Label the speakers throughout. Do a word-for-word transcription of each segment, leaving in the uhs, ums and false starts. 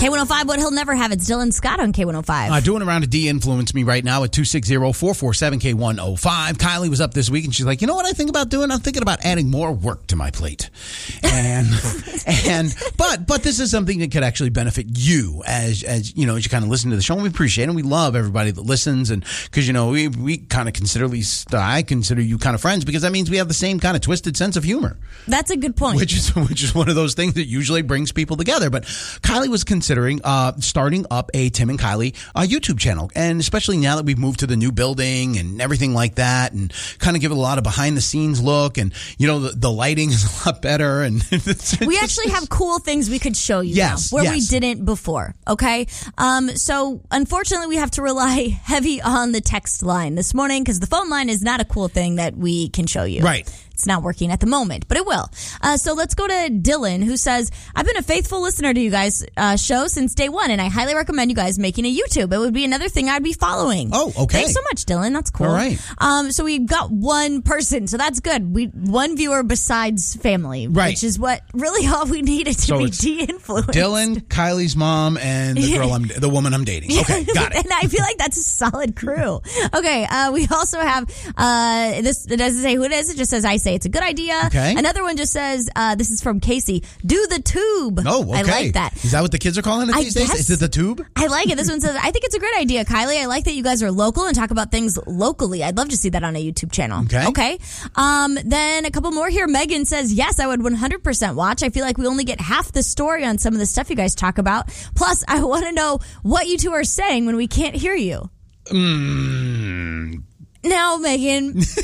Speaker 1: K one oh five, what he'll never have. It's Dylan Scott on K one oh five.
Speaker 2: Uh, doing around to de-influence me right now at two six zero, four four seven, K one oh five. Kylie was up this week, and she's like, you know what I think about doing? I'm thinking about adding more work to my plate. And, and but but this is something that could actually benefit you as, as you know, as you kind of listen to the show. And we appreciate it, and we love everybody that listens. And because, you know, we, we kind of consider, at least I consider you kind of friends, because that means we have the same kind of twisted sense of humor.
Speaker 1: That's a good point.
Speaker 2: Which is, which is one of those things that usually brings people together. But Kylie was considering uh, starting up a Tim and Kylie uh, YouTube channel. And especially now that we've moved to the new building and everything like that, and kind of give it a lot of behind the scenes look. And, you know, the, the lighting is a lot better. And it's,
Speaker 1: we actually have cool things we could show you
Speaker 2: yes,
Speaker 1: now, where
Speaker 2: yes.
Speaker 1: we didn't before. Okay. Um, so unfortunately, we have to rely heavy on the text line this morning because the phone line is not a cool thing that we can show you.
Speaker 2: Right.
Speaker 1: It's not working at the moment, but it will. Uh, so let's go to Dylan, who says, I've been a faithful listener to you guys' uh, show since day one, and I highly recommend you guys making a YouTube. It would be another thing I'd be following.
Speaker 2: Oh, okay.
Speaker 1: Thanks so much, Dylan. That's cool.
Speaker 2: All right.
Speaker 1: Um, so we got one person, so that's good. We one viewer besides family,
Speaker 2: right.
Speaker 1: which is what really all we needed to
Speaker 2: so
Speaker 1: be de-influenced.
Speaker 2: Dylan, Kylie's mom, and the girl I'm, the woman I'm dating. Okay, got it.
Speaker 1: And I feel like that's a solid crew. Okay, uh, we also have, uh, this, it doesn't say who it is, it just says, I say it's a good idea.
Speaker 2: Okay.
Speaker 1: Another one just says, uh, this is from Casey, do the tube.
Speaker 2: Oh, okay.
Speaker 1: I like that.
Speaker 2: Is that what the kids are calling it
Speaker 1: I
Speaker 2: these days?
Speaker 1: guess.
Speaker 2: Is it the tube?
Speaker 1: I like it. This one says, I think it's a great idea, Kylie. I like that you guys are local and talk about things locally. I'd love to see that on a YouTube channel.
Speaker 2: Okay.
Speaker 1: Okay. Um, then a couple more here. Megan says, yes, I would one hundred percent watch. I feel like we only get half the story on some of the stuff you guys talk about. Plus, I want to know what you two are saying when we can't hear you.
Speaker 2: Mm.
Speaker 1: Now, Megan, maybe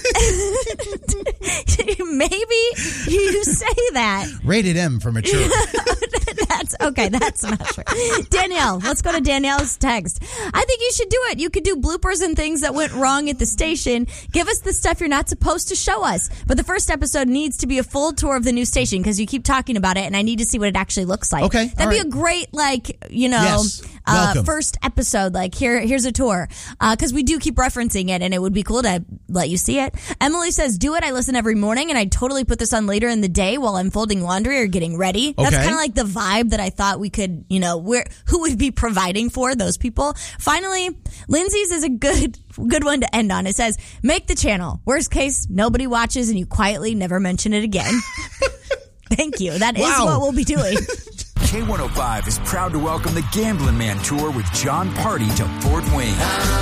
Speaker 1: you say that.
Speaker 2: Rated M for mature.
Speaker 1: That's okay. That's not true. Danielle, let's go to Danielle's text. I think you should do it. You could do bloopers and things that went wrong at the station. Give us the stuff you're not supposed to show us. But the first episode needs to be a full tour of the new station because you keep talking about it, and I need to see what it actually looks like.
Speaker 2: Okay,
Speaker 1: that'd
Speaker 2: all
Speaker 1: be
Speaker 2: right.
Speaker 1: a great, like, you know,
Speaker 2: yes.
Speaker 1: uh, first episode. Like here, here's a tour because uh, we do keep referencing it, and it would be cool to let you see it. Emily says, do it. I listen every morning, and I totally put this on later in the day while I'm folding laundry or getting ready. That's
Speaker 2: okay.
Speaker 1: kind of like the vibe that I thought we could, you know, where who would be providing for those people. Finally, Lindsay's is a good good one to end on. It says, make the channel. Worst case, nobody watches and you quietly never mention it again. Thank you. That
Speaker 2: wow.
Speaker 1: is what we'll be doing.
Speaker 3: K one oh five is proud to welcome the Gambling Man Tour with John Party to Fort Wayne.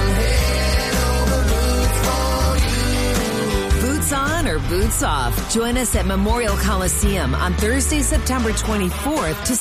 Speaker 4: Boots on or boots off? Join us at Memorial Coliseum on Thursday, September twenty-fourth to